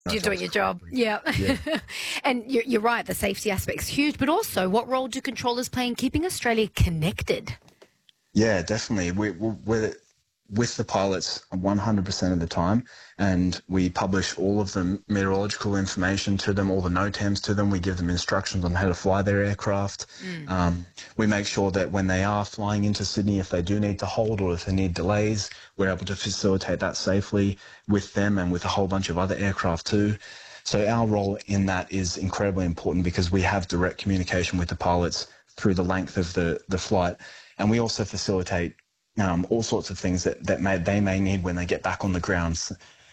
Our You're doing job's your job. Yeah. yeah. And you're right, the safety aspect's huge, but also what role do controllers play in keeping Australia connected? Yeah, definitely. We're with the pilots 100% of the time, and we publish all of the meteorological information to them, all the NOTAMs to them. We give them instructions on how to fly their aircraft. We make sure that when they are flying into Sydney, if they do need to hold or if they need delays, we're able to facilitate that safely with them and with a whole bunch of other aircraft too. So our role in that is incredibly important because we have direct communication with the pilots through the length of the flight. And we also facilitate all sorts of things that they may need when they get back on the ground.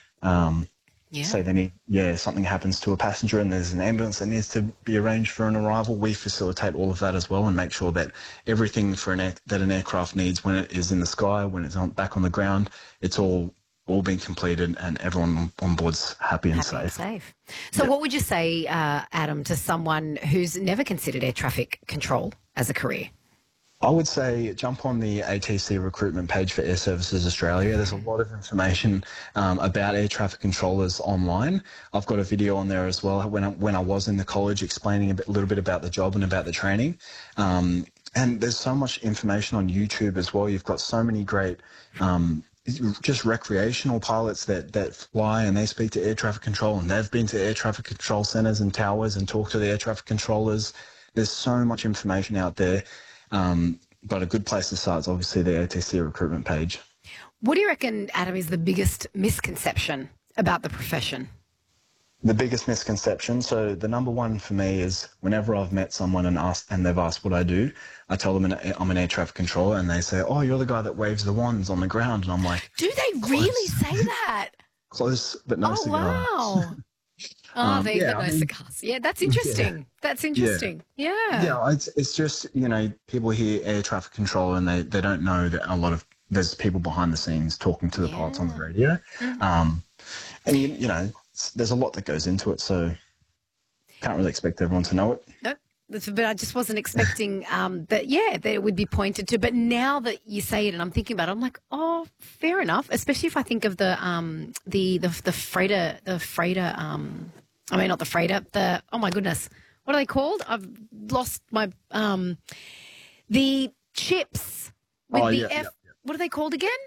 So they need, something happens to a passenger and there's an ambulance that needs to be arranged for an arrival. We facilitate all of that as well and make sure that everything that an aircraft needs when it is in the sky, when it's back on the ground, it's all been completed and everyone on board's happy and safe. So what would you say, Adam, to someone who's never considered air traffic control as a career? I would say jump on the ATC recruitment page for Air Services Australia. There's a lot of information about air traffic controllers online. I've got a video on there as well when I was in the college explaining a little bit about the job and about the training. And there's so much information on YouTube as well. You've got so many great just recreational pilots that fly and they speak to air traffic control and they've been to air traffic control centres and towers and talked to the air traffic controllers. There's so much information out there. But a good place to start is obviously the ATC recruitment page. What do you reckon, Adam, is the biggest misconception about the profession? The biggest misconception, so the number one for me is whenever I've met someone and they've asked what I do, I tell them I'm an air traffic controller and they say, oh, you're the guy that waves the wands on the ground. And I'm like, do they really say that? Close, but no cigar. Wow. Oh, no cigars. Yeah, that's interesting. Yeah. That's interesting. Yeah. Yeah, it's just, people hear air traffic control and they don't know that there's people behind the scenes talking to the pilots on the radio. And, there's a lot that goes into it, so can't really expect everyone to know it. Nope. But I just wasn't expecting that it would be pointed to. But now that you say it and I'm thinking about it, I'm like, oh, fair enough. Especially if I think of the freighter, not the freighter, oh my goodness, what are they called? I've lost my, the chips with what are they called again?